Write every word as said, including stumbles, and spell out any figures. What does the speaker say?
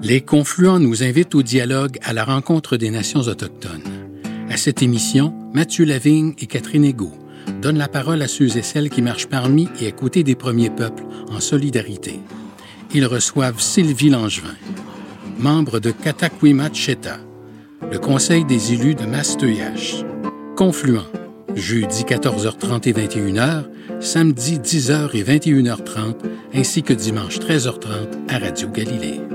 Les Confluents nous invitent au dialogue à la rencontre des nations autochtones. À cette émission, Mathieu Lavigne et Catherine Égaud donnent la parole à ceux et celles qui marchent parmi et à côté des premiers peuples en solidarité. Ils reçoivent Sylvie Langevin, membre de Katakwima-Tcheta, le Conseil des élus de Masteuiache. Confluents, jeudi quatorze heures trente et vingt et une heures, samedi dix heures et vingt et une heures trente, ainsi que dimanche treize heures trente à Radio Galilée.